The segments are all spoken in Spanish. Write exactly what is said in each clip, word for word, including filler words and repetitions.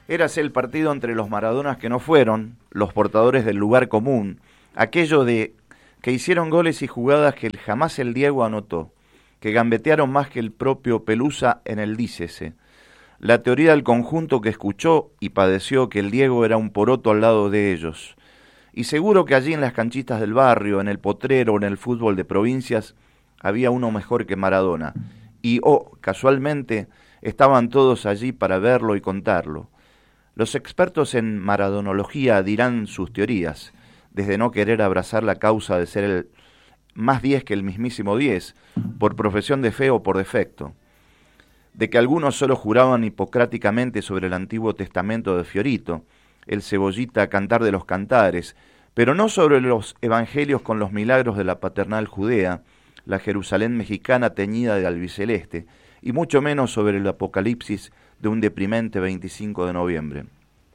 Érase el partido entre los Maradonas que no fueron, los portadores del lugar común, aquello de que hicieron goles y jugadas que jamás el Diego anotó, que gambetearon más que el propio Pelusa en el dícese. La teoría del conjunto que escuchó y padeció que el Diego era un poroto al lado de ellos. Y seguro que allí en las canchitas del barrio, en el potrero, en el fútbol de provincias, había uno mejor que Maradona. Y, oh, casualmente, estaban todos allí para verlo y contarlo. Los expertos en maradonología dirán sus teorías, desde no querer abrazar la causa de ser el más diez que el mismísimo diez, por profesión de fe o por defecto, de que algunos solo juraban hipocráticamente sobre el Antiguo Testamento de Fiorito, el cebollita cantar de los cantares, pero no sobre los evangelios con los milagros de la paternal Judea, la Jerusalén mexicana teñida de albiceleste, y mucho menos sobre el apocalipsis de un deprimente veinticinco de noviembre.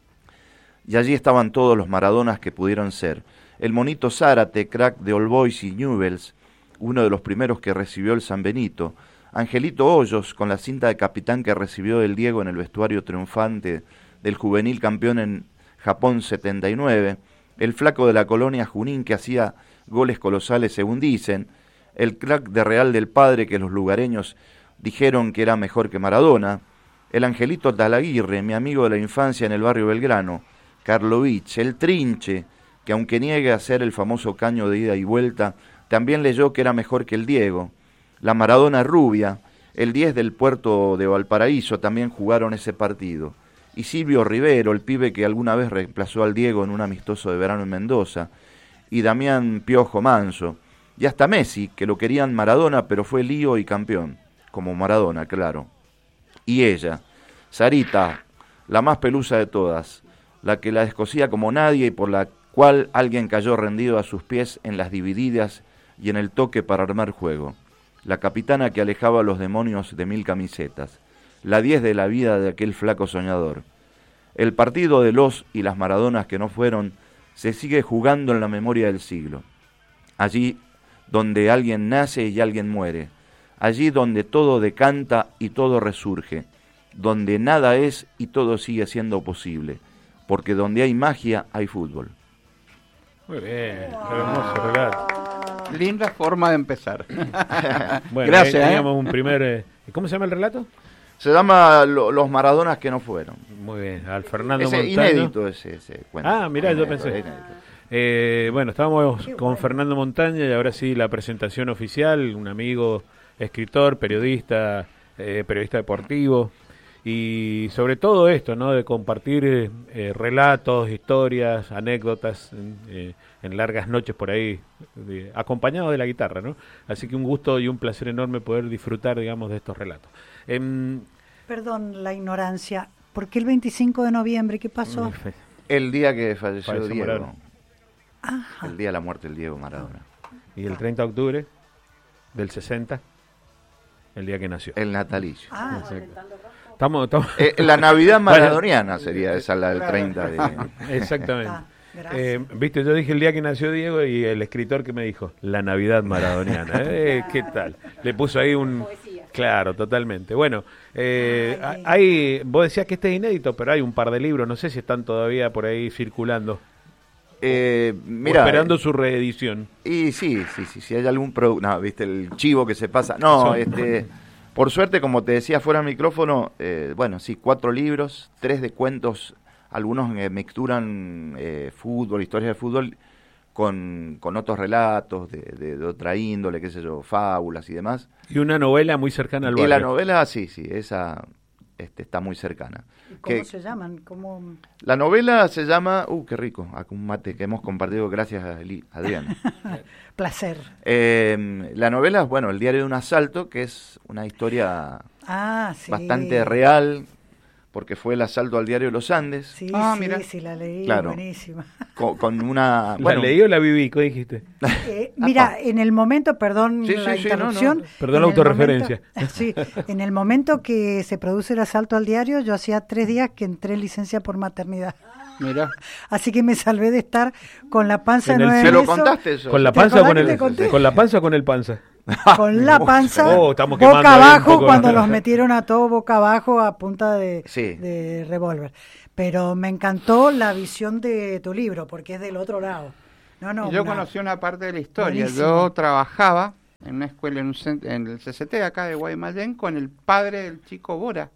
Y allí estaban todos los Maradonas que pudieron ser. El monito Zárate, crack de All Boys y Newells, uno de los primeros que recibió el San Benito. Angelito Hoyos, con la cinta de capitán que recibió del Diego en el vestuario triunfante del juvenil campeón en Japón setenta y nueve. El flaco de la colonia Junín que hacía goles colosales según dicen. El crack de Real del Padre que los lugareños dijeron que era mejor que Maradona. El Angelito Talaguirre, mi amigo de la infancia en el barrio Belgrano. Karlovich, el Trinche, que aunque niegue a ser el famoso caño de ida y vuelta, también leyó que era mejor que el Diego. La Maradona rubia, el diez del puerto de Valparaíso también jugaron ese partido. Y Silvio Rivero, el pibe que alguna vez reemplazó al Diego en un amistoso de verano en Mendoza. Y Damián Piojo Manso. Y hasta Messi, que lo querían Maradona, pero fue lío y campeón. Como Maradona, claro. Y ella, Sarita, la más pelusa de todas, la que la descosía como nadie y por la cual alguien cayó rendido a sus pies en las divididas y en el toque para armar juego. La capitana que alejaba a los demonios de mil camisetas. La diez de la vida de aquel flaco soñador. El partido de los y las Maradonas que no fueron se sigue jugando en la memoria del siglo. Allí donde alguien nace y alguien muere. Allí donde todo decanta y todo resurge. Donde nada es y todo sigue siendo posible. Porque donde hay magia, hay fútbol. Muy bien, qué hermoso relato. Linda forma de empezar. Bueno, gracias. Ahí teníamos ¿eh? un primer... Eh, ¿Cómo se llama el relato? Se llama lo, Los Maradonas que no fueron. Muy bien, al Fernando ese, Montaño. Inédito ese, ese cuento. Ah, mirá, inédito, yo pensé. Inédito. Eh, bueno, estábamos Qué con bueno. Fernando Montaña y ahora sí la presentación oficial, un amigo, escritor, periodista, eh, periodista deportivo. Y sobre todo esto, ¿no? De compartir eh, relatos, historias, anécdotas eh, en largas noches por ahí, de, acompañado de la guitarra, ¿no? Así que un gusto y un placer enorme poder disfrutar, digamos, de estos relatos. Eh, Perdón la ignorancia, ¿por qué el veinticinco de noviembre? ¿Qué pasó? El día que falleció, falleció Diego. Maradona. El día de la muerte del Diego Maradona. Y el treinta de octubre del sesenta, el día que nació. El natalicio. Ah, Estamos, estamos... Eh, la Navidad maradoniana sería esa, la del treinta. De... Exactamente. Ah, eh, Viste, yo dije el día que nació Diego y el escritor que me dijo, la Navidad maradoniana. Eh, ¿Qué tal? Le puso ahí un... Claro, totalmente. Bueno, eh, Ay, hay, vos decías que este es inédito, pero hay un par de libros, no sé si están todavía por ahí circulando. Eh, mira, o esperando eh, su reedición. Y sí, sí, sí, si hay algún producto, no, viste el chivo que se pasa. No, Son... este... Por suerte, como te decía fuera del micrófono, eh, bueno, sí, cuatro libros, tres de cuentos, algunos eh, mixturan eh, fútbol, historias de fútbol, con, con otros relatos de, de, de otra índole, qué sé yo, fábulas y demás. Y una novela muy cercana al barrio. Y la novela, sí, sí, esa este, está muy cercana. ¿Y cómo que, se llaman? ¿Cómo... La novela se llama, uh, qué rico, un mate que hemos compartido gracias a Adrián. Placer. Eh, la novela es, bueno, El diario de un asalto, que es una historia ah, sí. bastante real, porque fue el asalto al diario de los Andes. Sí, ah, sí, mira. sí, la leí, claro. Buenísima. Con, con una... ¿La bueno, leí o la viví? ¿Qué dijiste? Eh, mira, en el momento, perdón sí, la sí, interrupción. Sí, no, no. Perdón la autorreferencia. Momento, sí, en el momento que se produce el asalto al diario, yo hacía tres días que entré en licencia por maternidad. Mira. Así que me salvé de estar con la panza de nueve meses. ¿Se lo contaste eso? ¿Con la panza o con el, con la panza o con el panza? con la panza Oh, estamos quemando boca ahí un abajo poco. cuando los metieron a todos boca abajo a punta de, Sí. de revólver. Pero me encantó la visión de tu libro, porque es del otro lado. No, no, Y yo una- conocí una parte de la historia. Buenísimo. Yo trabajaba en una escuela en, un cent- en el C C T acá de Guaymallén con el padre del chico Bora.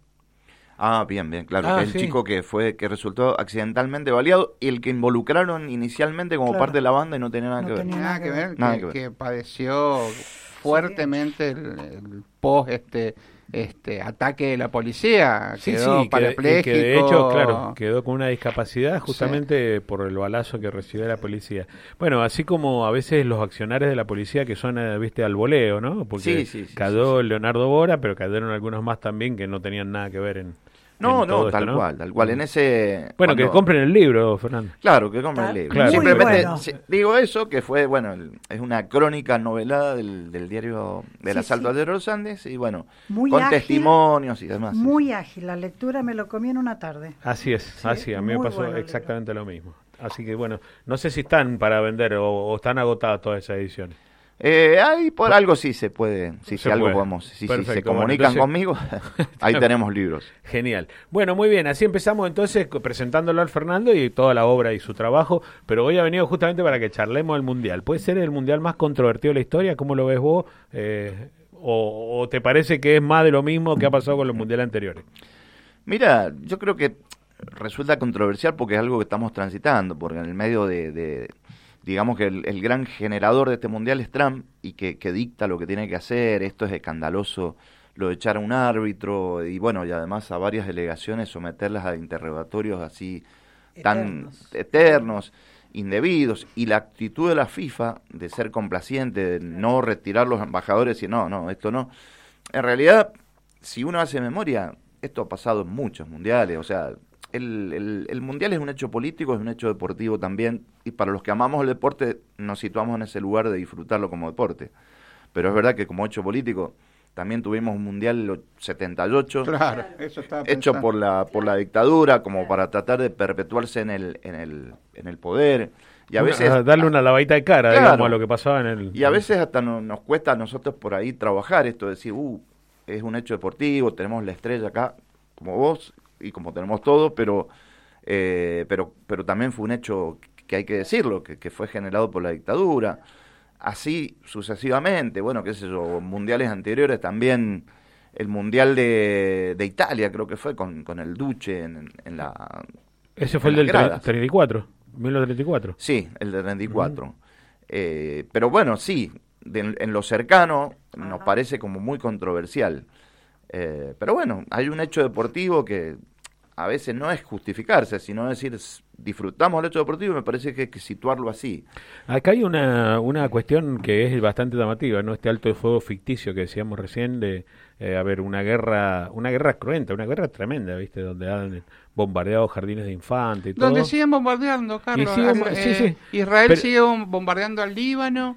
Ah, bien, bien, claro. Ah, que el sí. chico que fue que resultó accidentalmente baleado y el que involucraron inicialmente como Claro. parte de la banda y no tenía nada No que ver. tenía Nada que ver, Nada que, que ver. que padeció fuertemente el, el post este este ataque de la policía. Sí, quedó sí, que, parapléjico. que de hecho, claro, quedó con una discapacidad justamente por el balazo que recibió la policía. Bueno, así como a veces los accionarios de la policía que son, eh, viste, al voleo, ¿no? Porque Sí, sí, sí, cayó sí, sí. Leonardo Bora, pero cayeron algunos más también que no tenían nada que ver en No, en todo no, esto, tal ¿no? cual, tal cual. En ese Bueno, que cuando- compren el libro, Fernando. Claro, que compren el Está libro. Claro. muy Simplemente bueno. si- digo eso, que fue, bueno, el- es una crónica novelada del, del diario del Sí, asalto sí. al de los Andes y bueno, Muy con ágil, testimonios y demás. sí. Muy ágil, la lectura me lo comí en una tarde. Así es, así, a mí me muy pasó bueno el exactamente lo mismo. Así que bueno, no sé si están para vender o, o están agotadas todas esas ediciones. Eh, ahí por algo sí se puede, sí, Se si algo puede. podemos, si, si Perfecto, se bueno, comunican entonces- conmigo, ahí tenemos libros. Genial. Bueno, muy bien, así empezamos entonces co- presentándolo al Fernando y toda la obra y su trabajo, pero hoy ha venido justamente para que charlemos del Mundial. ¿Puede ser el Mundial más controvertido de la historia? ¿Cómo lo ves vos? Eh, o, ¿O te parece que es más de lo mismo que ha pasado con los Mundiales anteriores? Mira, yo creo que resulta controversial porque es algo que estamos transitando, porque en el medio de, de digamos que el, el gran generador de este mundial es Trump y que, que dicta lo que tiene que hacer. Esto es escandaloso, lo de echar a un árbitro y bueno, y además a varias delegaciones someterlas a interrogatorios así tan Eternos. eternos, indebidos, y la actitud de la FIFA de ser complaciente, de no retirar los embajadores y no, no, esto no. En realidad, si uno hace memoria, esto ha pasado en muchos mundiales, o sea, el, el, el mundial es un hecho político, es un hecho deportivo también, y para los que amamos el deporte nos situamos en ese lugar de disfrutarlo como deporte. Pero es verdad que como hecho político también tuvimos un mundial setenta y ocho, Claro, eso estaba hecho pensando. por la por la dictadura, como para tratar de perpetuarse en el en el en el poder, y a Una- veces darle una lavadita de cara, Claro. digamos, a lo que pasaba en el... y a veces hasta no- nos cuesta a nosotros por ahí trabajar esto, decir, uh, es un hecho deportivo, tenemos la estrella acá, como vos, y como tenemos todo, pero, eh, pero, pero también fue un hecho que hay que decirlo, que, que fue generado por la dictadura, así sucesivamente, bueno, qué sé yo, mundiales anteriores también, el mundial de, de Italia creo que fue, con, con el Duce en, en la... Ese fue el en del las tre- gradas. treinta y cuatro, mil novecientos treinta y cuatro. Sí, el de treinta y cuatro. Eh, pero bueno, sí, de- en lo cercano nos parece como muy controversial. Eh, pero bueno, hay un hecho deportivo que a veces no es justificarse, sino decir, s- disfrutamos el hecho deportivo y me parece que hay que situarlo así. Acá hay una, una cuestión que es bastante llamativa, ¿no? Este alto de fuego ficticio que decíamos recién de, eh, a ver, una guerra, una guerra cruenta, una guerra tremenda, ¿viste? Donde han bombardeado jardines de infantes y todo. Donde siguen bombardeando, Carlos. Y siguen- Al- sí, eh, sí. Israel Pero- sigue bom- bombardeando al Líbano.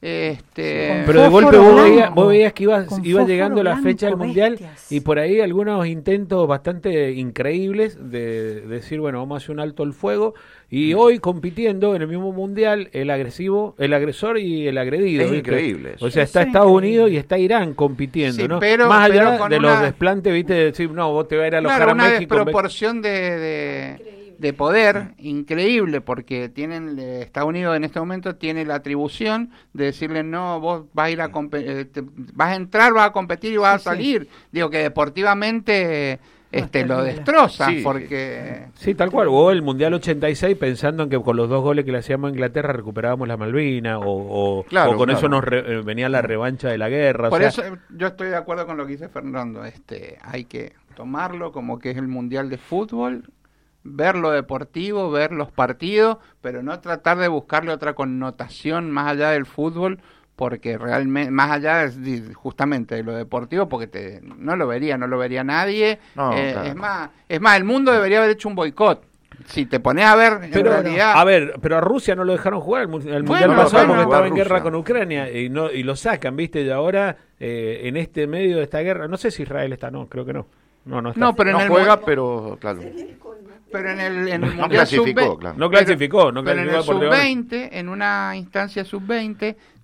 Este, Pero de Fósforo golpe vos blanco, veías, vos veías que iba, con iba fósforo llegando la blanco, fecha del Mundial bestias. y por ahí algunos intentos bastante increíbles de, de decir, bueno, vamos a hacer un alto al fuego y hoy compitiendo en el mismo Mundial el agresivo, el agresor y el agredido. Es ¿viste? increíble eso. O sea, Eso está es Estados increíble. Unidos y está Irán compitiendo, Sí, ¿no? pero- Más allá pero con de los una- desplantes, ¿viste? De decir, no, vos te vas a ir a alojar claro, a una México. desproporción de, de, de poder increíble, porque tienen eh, Estados Unidos en este momento tiene la atribución de decirle, no, vos vas a ir a compe- eh, te- vas a entrar, vas a competir y vas Sí, a sí. salir. Digo que deportivamente este es lo terrible. destrozan, Sí, sí. porque... Sí, tal cual. O el Mundial ochenta y seis pensando en que con los dos goles que le hacíamos a Inglaterra recuperábamos la Malvina o, o, Claro, o con claro. eso nos re- eh, venía la revancha de la guerra. o Por sea, eso eh, yo estoy de acuerdo con lo que dice Fernando. Este, hay que tomarlo como que es el mundial de fútbol, ver lo deportivo, ver los partidos, pero no tratar de buscarle otra connotación más allá del fútbol, porque realmente, más allá es di- justamente de lo deportivo, porque te, no lo vería, no lo vería nadie. No, Eh, claro. Es más, es más, el mundo debería haber hecho un boicot. Si te pones a ver, en pero, realidad... a ver, pero a Rusia no lo dejaron jugar el, mu- el Bueno, Mundial no, pasado bueno, porque estaba en Rusia. guerra con Ucrania y no y lo sacan, ¿viste? Y ahora, eh, en este medio de esta guerra, no sé si Israel está, no, creo que no. No, no está. No, pero en no el juega, mu- pero claro, pero en el, en el no mundial clasificó, sub-veinte claro. No clasificó, no Pero en clasificó el por debajo. sub veinte, en una instancia sub veinte,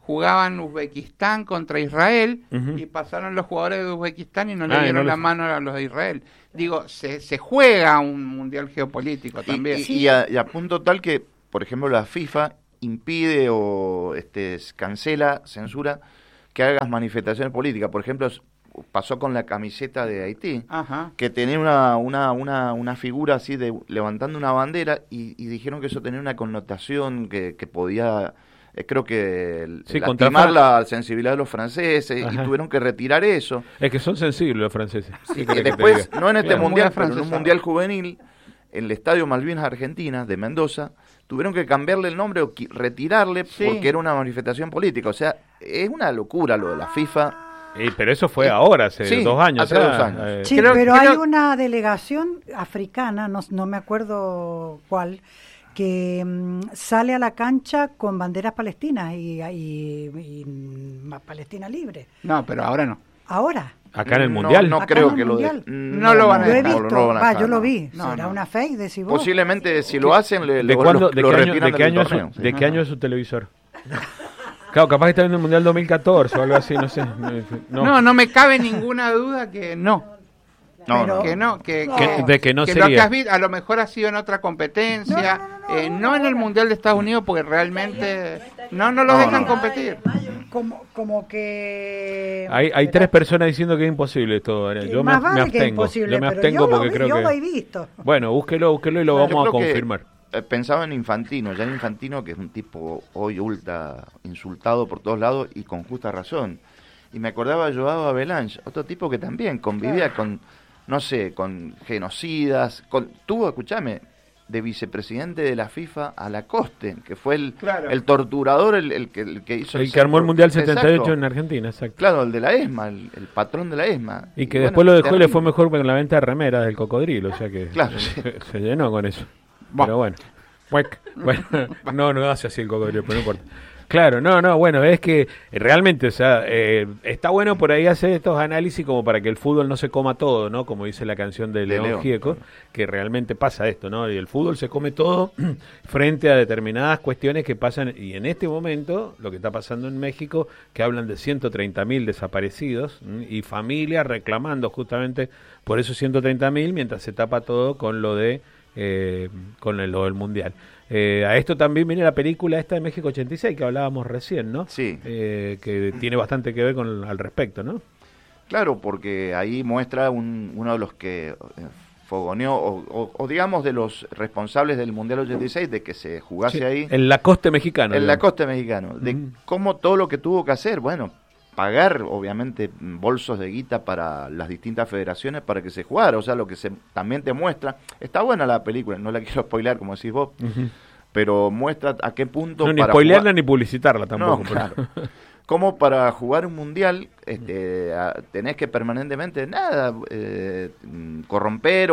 jugaban Uzbekistán contra Israel Ujú. y pasaron los jugadores de Uzbekistán y no le Ah, y dieron no la les- mano a los de Israel. Digo, se, se juega un mundial geopolítico Y, también. y- y a, y a punto tal que, por ejemplo, la FIFA impide o este, cancela, censura que hagas manifestaciones políticas. Por ejemplo, s- pasó con la camiseta de Haití, Ajá. que tenía una, una, una, una figura así de levantando una bandera y, y dijeron que eso tenía una connotación que, que podía, eh, creo que el- Sí, lastimar contra- la sensibilidad de los franceses Ajá. y tuvieron que retirar eso. Es que son sensibles los franceses. ¿Qué Y querés que te después, diga? no en este Claro. mundial, Muy pero en un afrancesado. mundial juvenil, en el Estadio Malvinas Argentina de Mendoza, tuvieron que cambiarle el nombre o qui- retirarle Sí. porque era una manifestación política. O sea, es una locura lo de la FIFA. Eh, pero eso fue ahora, hace Sí, dos años. hace atrás. dos años. Eh, Sí, Creo- pero creo- hay una delegación africana, no, no me acuerdo cuál, que mm, sale a la cancha con banderas palestinas y, y, y, mm, Palestina libre. No, pero ahora no. Ahora. Acá en el No- mundial. No, Acá creo en el que lo de- Mundial. No lo van a Yo he dejar, visto, no lo van a va, dejar, yo lo no. vi. No, ¿Será no. una fake? Decís vos. Posiblemente si lo hacen, le, ¿De, lo- cuándo- lo, de lo qué año, retiran de qué del año es su, torneo, sí. de qué año es su televisor? Claro, capaz que está viendo el Mundial dos mil catorce o algo así, no sé. No, No, no, me cabe ninguna duda que no. No, Pero- no. Que no, que, No. que- Que- de que no lo sería. que has visto, a lo mejor ha sido en otra competencia, No, no, no, no, eh, no, no no, en el ahora. Mundial de Estados Unidos, porque realmente no, no los No, dejan no. competir. Como, como que... Hay, hay tres personas diciendo que es imposible esto. Daniel. Yo me, Más me vale que es abstengo. imposible, Yo me pero abstengo yo, porque lo, creo yo que. lo he visto. Bueno, búsquelo, búsquelo y lo Yo vamos a creo que, confirmar. eh, pensaba en Infantino, ya en Infantino, que es un tipo hoy ultra insultado por todos lados y con justa razón. Y me acordaba de Joao Avalanche, otro tipo que también convivía con, no sé, con genocidas, con, tuvo, escúchame, de vicepresidente de la FIFA a Lacoste, que fue el, Claro. el torturador, el, el que, el que hizo El que armó el centro- Mundial setenta y ocho Exacto. en Argentina, exacto. Claro, el de la ESMA, el, el patrón de la ESMA. Y que bueno, después lo dejó y le terrible. fue mejor con la venta de remeras del cocodrilo, o sea que Claro, se, sí. se llenó con eso. Buah. Pero bueno. Buec. Bueno, no, no hace así el cocodrilo, pero no importa. Claro, no, no, bueno, es que realmente, o sea, eh, está bueno por ahí hacer estos análisis como para que el fútbol no se coma todo, ¿no? Como dice la canción de De León León. Gieco, que realmente pasa esto, ¿no? Y el fútbol se come todo frente a determinadas cuestiones que pasan, y en este momento, lo que está pasando en México, que hablan de ciento treinta mil desaparecidos ¿m? y familias reclamando justamente por esos ciento treinta mil, mientras se tapa todo con lo de eh, con el- lo del Mundial. Eh, a esto también viene la película esta de México ochenta y seis que hablábamos recién, ¿no? Sí. Eh, que tiene bastante que ver con al respecto, ¿no? Claro, porque ahí muestra un, uno de los que eh, fogoneó, o, o- o digamos de los responsables del Mundial ochenta y seis, de que se jugase Sí, ahí en la costa mexicana. en la digamos. costa mexicana, de Ujú. cómo todo lo que tuvo que hacer, bueno, pagar obviamente bolsos de guita para las distintas federaciones para que se jugara, o sea, lo que se también te muestra, está buena la película, no la quiero spoilear como decís vos, Ujú. pero muestra a qué punto No, ni para spoilearla jugar- ni publicitarla tampoco. no, pero- claro. Como para jugar un mundial este, a- tenés que permanentemente, nada, eh, mm, corromper o,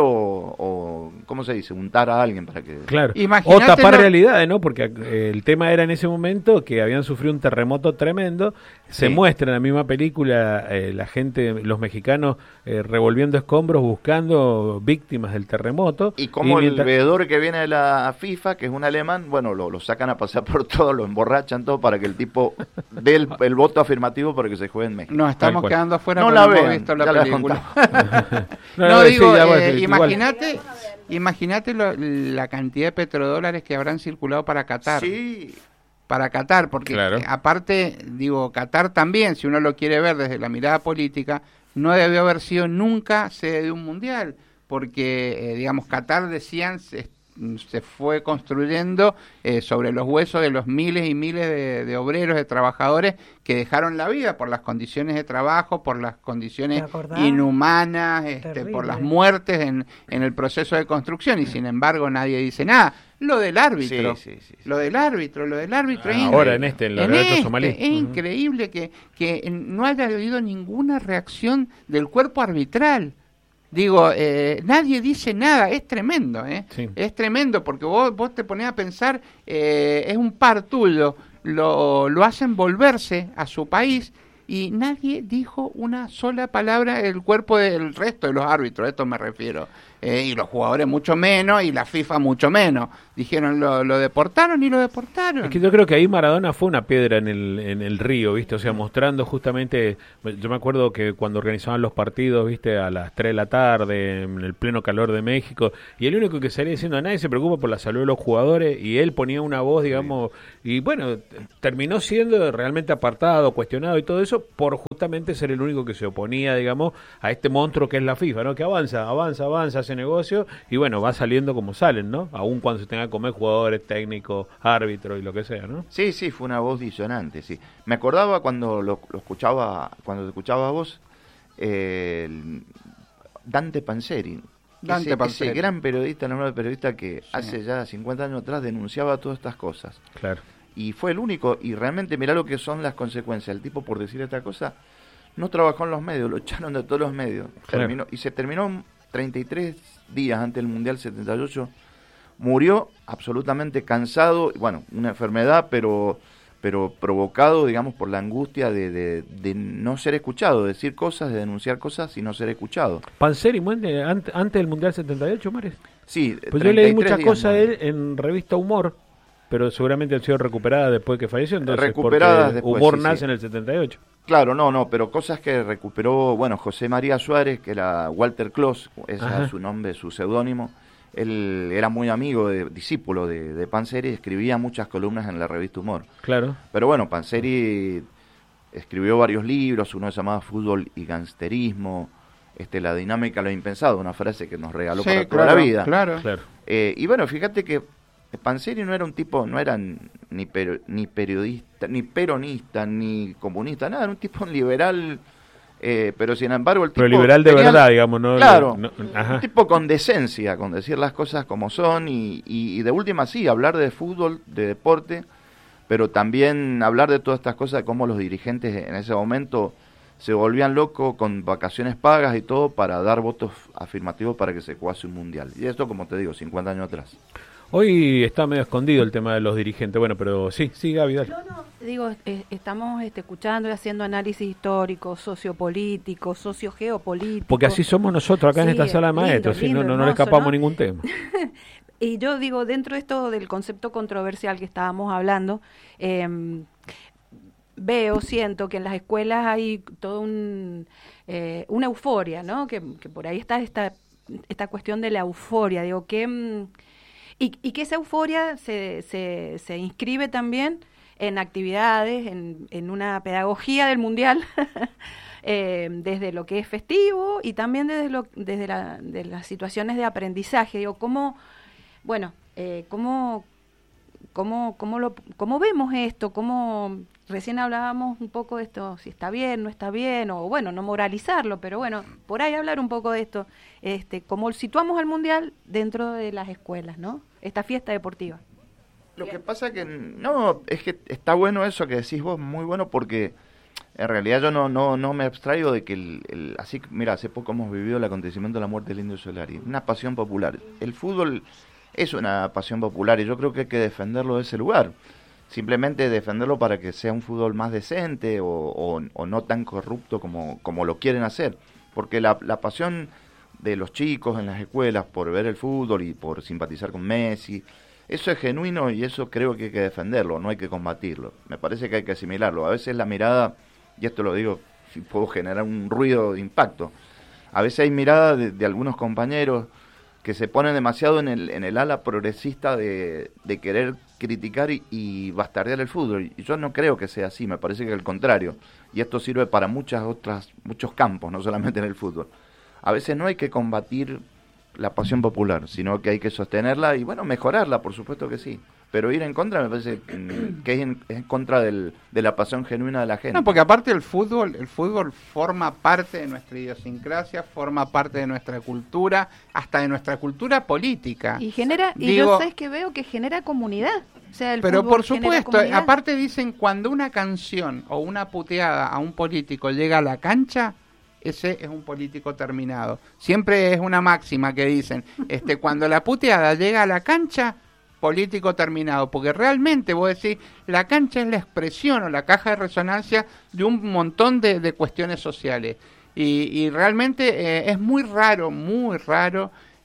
o, ¿cómo se dice? Untar a alguien para que... Claro. O Imagínate tapar lo- realidades, ¿no? Porque eh, el tema era en ese momento que habían sufrido un terremoto tremendo. Se Sí. muestra en la misma película eh, la gente, los mexicanos, eh, revolviendo escombros, buscando víctimas del terremoto. Y como mientras- el veedor que viene de la FIFA, que es un alemán, bueno, lo, lo sacan a pasar por todo, lo emborrachan todo para que el tipo dé el, el voto afirmativo para que se juegue en México. Nos estamos cual. quedando afuera No porque la no hemos vean, visto la ya la película. No, No, no, sí, digo, ya, bueno, eh, igual. imagínate, imagínate lo- la cantidad de petrodólares que habrán circulado para Qatar. Sí, Para Qatar, porque Claro. eh, aparte, digo, Qatar también, si uno lo quiere ver desde la mirada política, no debió haber sido nunca sede de un mundial, porque, eh, digamos, Qatar, decían, se, se fue construyendo eh, sobre los huesos de los miles y miles de, de obreros, de trabajadores que dejaron la vida por las condiciones de trabajo, por las condiciones ¿Te acordás? inhumanas, este, Terrible. por las muertes en, en el proceso de construcción, y sin embargo nadie dice nada. Lo del árbitro, Sí, sí, sí, sí. lo del árbitro, lo del árbitro. Ah, es ahora increíble. en este, en el En relato este, somalí. Es Ujú. increíble que, que no haya habido ninguna reacción del cuerpo arbitral. Digo, eh, nadie dice nada, es tremendo, ¿eh? Sí. Es tremendo, porque vos, vos te ponés a pensar, eh, es un par tuyo, lo, lo hacen volverse a su país y nadie dijo una sola palabra, el cuerpo del resto de los árbitros, a esto me refiero. eh, y los jugadores mucho menos, y la FIFA mucho menos. Dijeron, lo, lo deportaron y lo deportaron. Es que yo creo que ahí Maradona fue una piedra en el, en el río, ¿viste? O sea, mostrando justamente, yo me acuerdo que cuando organizaban los partidos, ¿viste? A las tres de la tarde, en el pleno calor de México, y el único que salía diciendo, nadie se preocupa por la salud de los jugadores, y él ponía una voz, digamos, sí. Y bueno, terminó siendo realmente apartado, cuestionado y todo eso, por justamente ser el único que se oponía, digamos, a este monstruo que es la FIFA, ¿no? Que avanza, avanza, avanza, hace negocio, y bueno, va saliendo como salen, ¿no? Aún cuando se tenga que comer jugadores, técnicos, árbitros y lo que sea, ¿no? Sí, sí, fue una voz disonante, sí. Me acordaba cuando lo, lo escuchaba, cuando te escuchaba vos, eh, Dante Panzeri, Dante ese, Panzeri. ese gran periodista, enorme periodista que Sí. hace ya cincuenta años atrás denunciaba todas estas cosas. Claro. Y fue el único, y realmente mirá lo que son las consecuencias. El tipo, por decir esta cosa, no trabajó en los medios, lo echaron de todos los medios. Claro. Terminó, y se terminó treinta y tres días antes del Mundial setenta y ocho. Murió absolutamente cansado, bueno, una enfermedad, pero pero provocado, digamos, por la angustia de, de, de no ser escuchado, de decir cosas, de denunciar cosas y no ser escuchado. Panzeri, muere antes, antes del Mundial setenta y ocho, Mares. Sí, Pues yo leí muchas días, cosas de ¿no? él en revista Humor, pero seguramente han sido recuperadas después que falleció. Entonces, Recuperadas porque después, Humor sí, nace sí. en el setenta y ocho. Claro, no, no, pero cosas que recuperó, bueno, José María Suárez, que era Walter Kloss, ese Ajá. era su nombre, su seudónimo. Él era muy amigo, de, discípulo de, de Panzeri, escribía muchas columnas en la revista Humor. Claro. Pero bueno, Panzeri escribió varios libros, uno se llamaba Fútbol y Gangsterismo, este, La dinámica de lo impensado, una frase que nos regaló Sí, para toda claro, la vida. claro. Claro. Eh, y bueno, fíjate que Panzeri no era un tipo, no era ni, per, ni periodista, ni peronista, ni comunista, nada, era un tipo liberal, eh, pero sin embargo el tipo... Pero liberal de tenía- verdad, digamos, ¿no? Claro, No, ajá. un tipo con decencia, con decir las cosas como son y, y, y de última sí, hablar de fútbol, de deporte, pero también hablar de todas estas cosas, de cómo los dirigentes en ese momento se volvían locos con vacaciones pagas y todo para dar votos afirmativos para que se jugase un mundial. Y esto, como te digo, cincuenta años atrás. Hoy está medio escondido el tema de los dirigentes. Bueno, pero sí, sí, Gaby, dale. No, no, digo, eh, estamos este, escuchando y haciendo análisis histórico, sociopolítico, sociogeopolítico. Porque así somos nosotros acá en Sí, esta sala de lindo, maestros, ¿sí? lindo, no, no, no le hermoso, escapamos ¿no? ningún tema. Y yo digo, dentro de esto del concepto controversial que estábamos hablando, eh, veo, siento que en las escuelas hay toda un, eh, una euforia, ¿no? Que, que por ahí está esta, esta cuestión de la euforia. Digo, que... Mm, Y, y que esa euforia se, se, se inscribe también en actividades, en, en una pedagogía del mundial, eh, desde lo que es festivo y también desde, lo, desde la, de las situaciones de aprendizaje. Digo, ¿cómo, bueno, eh, cómo, cómo, cómo, lo, cómo vemos esto? ¿Cómo, recién hablábamos un poco de esto, si está bien, no está bien, o bueno, no moralizarlo, pero bueno, por ahí hablar un poco de esto, este, cómo situamos al mundial dentro de las escuelas, ¿no? Esta fiesta deportiva. Lo que pasa que, no, es que está bueno eso que decís vos, muy bueno, porque en realidad yo no no no me abstraigo de que, el, el así, mira, hace poco hemos vivido el acontecimiento de la muerte del Indio Solari, una pasión popular. El fútbol es una pasión popular y yo creo que hay que defenderlo de ese lugar. Simplemente defenderlo para que sea un fútbol más decente o, o, o no tan corrupto como, como lo quieren hacer. Porque la, la pasión de los chicos en las escuelas por ver el fútbol y por simpatizar con Messi, eso es genuino y eso creo que hay que defenderlo, no hay que combatirlo. Me parece que hay que asimilarlo. A veces la mirada, y esto lo digo, si puedo generar un ruido de impacto, a veces hay mirada de, de algunos compañeros que se ponen demasiado en el, en el ala progresista de, de querer criticar y, y bastardear el fútbol. Y yo no creo que sea así, me parece que al contrario. Y esto sirve para muchas otras, muchos campos, no solamente en el fútbol. A veces no hay que combatir la pasión popular, sino que hay que sostenerla y, bueno, mejorarla, por supuesto que sí. Pero ir en contra me parece que es en, es en contra del, de la pasión genuina de la gente. No, porque aparte el fútbol, el fútbol forma parte de nuestra idiosincrasia, forma parte de nuestra cultura, hasta de nuestra cultura política. Y genera, y Digo, yo sé que veo que genera comunidad. O sea, el pero fútbol por genera supuesto, comunidad. aparte dicen, cuando una canción o una puteada a un político llega a la cancha, ese es un político terminado. Siempre es una máxima que dicen, este, cuando la puteada llega a la cancha, político terminado, porque realmente vos decís, la cancha es la expresión o la caja de resonancia de un montón de, de cuestiones sociales. Y, y realmente eh, es muy raro, muy raro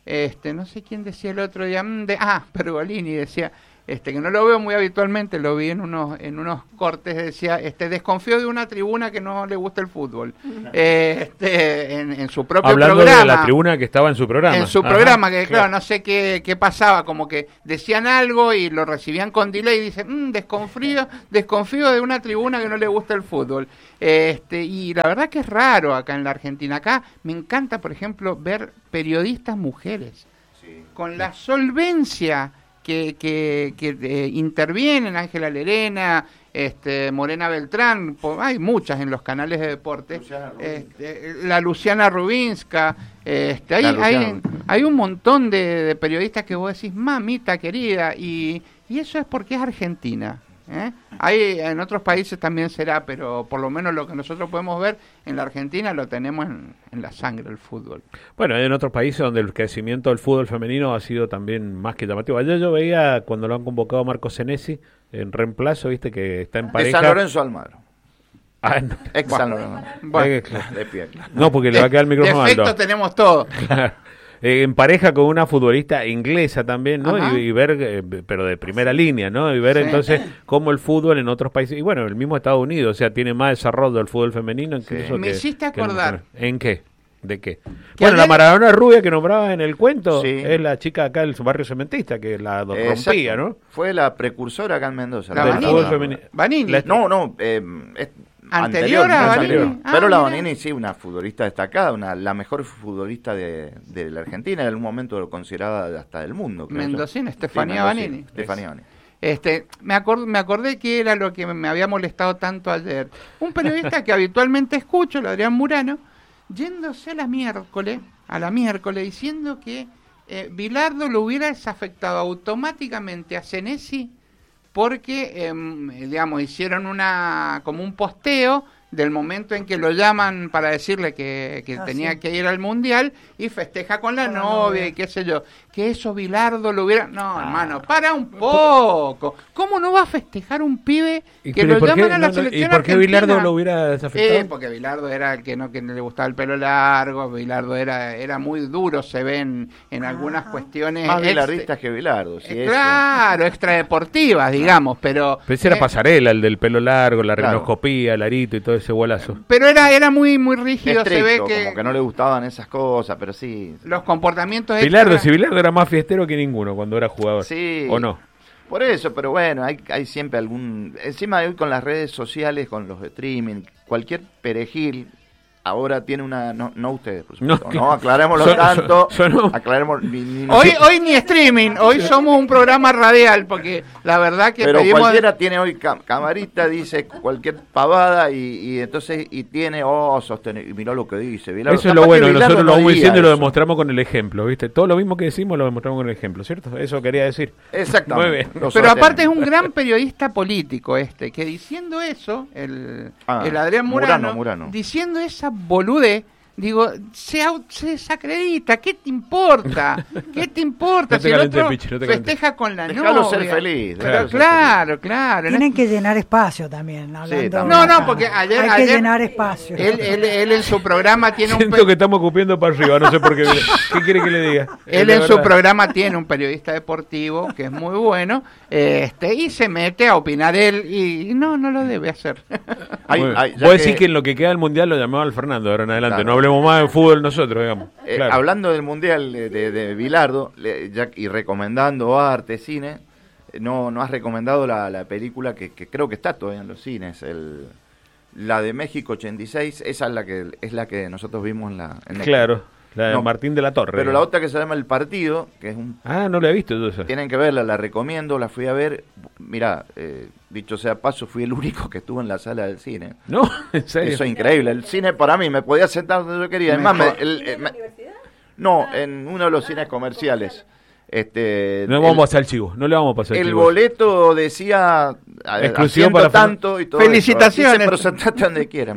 este, no sé quién decía el otro día, mm, de, ah, Pergolini decía, este, que no lo veo muy habitualmente, lo vi en unos en unos cortes, decía, este, desconfío de una tribuna que no le gusta el fútbol, eh, este, en, en su propio Hablando programa. de la tribuna que estaba en su programa. En su Ajá, programa, que claro, claro, no sé qué, qué pasaba, como que decían algo y lo recibían con delay y dicen, mmm, desconfío, desconfío de una tribuna que no le gusta el fútbol. Este, y la verdad que es raro acá en la Argentina. Acá me encanta, por ejemplo, ver periodistas mujeres, sí, con la solvencia que, que, que eh, intervienen, Ángela Lerena, este, Morena Beltrán, po, hay muchas en los canales de deporte, este, la Luciana Rubinska, este, hay, hay, hay un montón de, de periodistas que vos decís, mamita querida, y, y eso es porque es Argentina. ¿Eh? Hay en otros países también será, pero por lo menos lo que nosotros podemos ver en la Argentina lo tenemos en, en la sangre, el fútbol. Bueno, hay en otros países donde el crecimiento del fútbol femenino ha sido también más que llamativo. Ayer yo veía cuando lo han convocado a Marco Senesi en reemplazo, viste que está en pareja. De San Lorenzo Almagro. Ah, no. Ex San Lorenzo. Bueno, de pie, claro. No, porque le va a quedar el micrófono alto. Defecto tenemos todo. Eh, en pareja con una futbolista inglesa también, ¿no? Y, y ver, eh, pero de primera línea, ¿no? Y ver sí. entonces cómo el fútbol en otros países, y bueno, el mismo Estados Unidos, o sea, tiene más desarrollo del fútbol femenino. Incluso sí. Me que, hiciste acordar. Que ¿En qué? ¿De qué? Bueno, la Maradona rubia que nombraba en el cuento sí. es la chica acá del barrio cementista que la rompía, exacto. ¿no? Fue la precursora acá en Mendoza. La del fútbol femenino. Vanini. La, no, no, eh, es, Anterior, anterior a Vanini. Anterior. Ah, pero la Vanini sí, una futbolista destacada, una la mejor futbolista de, de la Argentina, en algún momento considerada hasta del mundo. Mendocina, Estefanía sí, Vanini. Estefanía Vanini. Este, me, acordé, me acordé que era lo que me había molestado tanto ayer. Un periodista que habitualmente escucho, el Adrián Murano, yéndose a la miércoles, a la miércoles, diciendo que eh, Bilardo lo hubiera desafectado automáticamente a Senesi porque, eh, digamos, hicieron una como un posteo del momento en que lo llaman para decirle que, que ah, tenía sí. que ir al Mundial y festeja con la, con novia, la novia y qué sé yo. Que eso Bilardo lo hubiera... No, ah. hermano, para un poco. ¿Cómo no va a festejar un pibe que lo llaman a la no, selección ¿Y por qué argentina? Bilardo lo hubiera desafectado? Eh, porque Bilardo era el que no que no le gustaba el pelo largo, Bilardo era era muy duro, se ven en algunas ah. cuestiones... Más bilardistas que Bilardo, sí. Eh, claro, extradeportivas, digamos, pero... Pero ese era eh, Pasarela, el del pelo largo, la claro. rinoscopía, el arito y todo ese golazo. Pero era era muy muy rígido, estricto, se ve que... como que no le gustaban esas cosas, pero sí... Los comportamientos... Bilardo, extra... si Bilardo era más fiestero que ninguno cuando era jugador, sí, ¿o no? Por eso, pero bueno, hay, hay siempre algún... Encima de hoy con las redes sociales, con los streaming, cualquier perejil... Ahora tiene una... No, no ustedes, por supuesto. No, no aclarémoslo son, tanto. Son, son, aclaremos, ni, ni, hoy, ni, hoy ni streaming, hoy somos un programa radial, porque la verdad que pero pedimos... cualquiera tiene hoy cam camarita, dice cualquier pavada y, y entonces y tiene... Oh, sostener, y mirá lo que dice. Bilardo. Eso es lo bueno, nosotros no lo vamos diciendo eso. Y lo demostramos con el ejemplo, ¿viste? Todo lo mismo que decimos lo demostramos con el ejemplo, ¿cierto? Eso quería decir. Exactamente. Muy bien. Pero sostenemos. Aparte es un gran periodista político este, que diciendo eso, el, ah, el Adrián Murano, Murano, Murano, diciendo esa boludez, digo, se, se desacredita, ¿qué te importa? ¿Qué te importa? No te si el otro piche, no te festeja con la Dejalo novia. ser feliz. Pero claro, ser feliz. claro. Tienen que llenar espacio también. Sí, también. No, no, porque ayer... Hay ayer, que llenar espacio. Él, él, él en su programa tiene Siento un... Siento que estamos cupiendo para arriba, no sé por qué. ¿Qué quiere que le diga? Él en su programa tiene un periodista deportivo que es muy bueno, este y se mete a opinar él y no, no lo debe hacer. Hay, hay, Vos decís que... que en lo que queda del Mundial lo llamaba al Fernando, ahora en adelante. Claro. No hablemos más de fútbol nosotros, digamos. Eh, claro. Hablando del Mundial de, de, de Bilardo le, ya, y recomendando arte, cine, no no has recomendado la, la película que, que creo que está todavía en los cines, el, la de México ochenta y seis, esa es la que es la que nosotros vimos en la... En claro, la de no, Martín de la Torre. Pero la otra que se llama El Partido, que es un... Ah, no la he visto yo esa. Tienen que verla, la recomiendo, la fui a ver. Mirá, eh, dicho sea paso, fui el único que estuvo en la sala del cine. No, en serio. Eso es increíble. El cine para mí, me podía sentar donde yo quería. Además, me, el, el, me, no, en uno de los cines comerciales. Este, no vamos el, a pasar el chivo, no le vamos a pasar el, el chivo. El boleto decía exclusivo para tanto y todo. Felicitaciones. Dice, pero sentate donde quiera.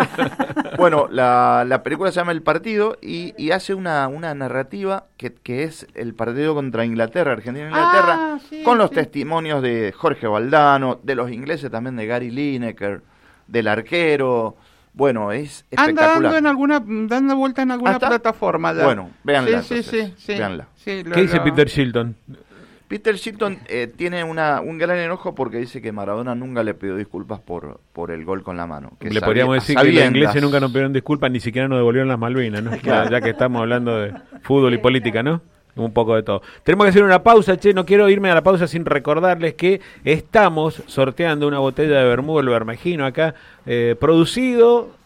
Bueno, la, la película se llama El Partido y, y hace una, una narrativa que, que es el partido contra Inglaterra, Argentina e Inglaterra, ah, sí, con los sí. testimonios de Jorge Valdano, de los ingleses también, de Gary Lineker, del arquero. Bueno, es Anda espectacular. dando en alguna, dando vuelta en alguna ¿Hasta? plataforma ya. Bueno, véanla. Sí, sí, sí, entonces, sí. véanla. Sí, lo- ¿Qué dice lo- Peter Shilton? Peter Shilton eh, tiene una, un gran enojo porque dice que Maradona nunca le pidió disculpas por, por el gol con la mano. Que Le sabía- podríamos decir que los ingleses nunca nos pidieron disculpas, ni siquiera nos devolvieron las Malvinas, ¿no? Claro. Ya que estamos hablando de fútbol y política, ¿no? Un poco de todo. Tenemos que hacer una pausa, che, no quiero irme a la pausa sin recordarles que estamos sorteando una botella de vermú, el Bermejino acá, eh, producido